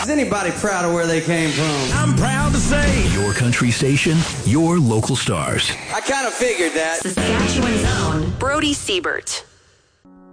Is anybody proud of where they came from? I'm proud to say, your country station, your local stars. I kind of figured that. Saskatchewan's own Brody Siebert.